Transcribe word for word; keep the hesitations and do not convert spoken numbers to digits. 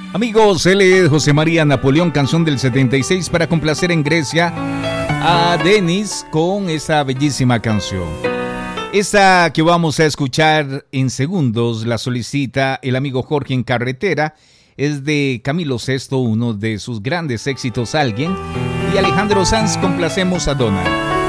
Amigos, él es José María Napoleón, canción del setenta y seis para complacer en Grecia a Denis con esta bellísima canción. Esta que vamos a escuchar en segundos la solicita el amigo Jorge en carretera. Es de Camilo Sesto, uno de sus grandes éxitos, Alguien. Y Alejandro Sanz, complacemos a Donna.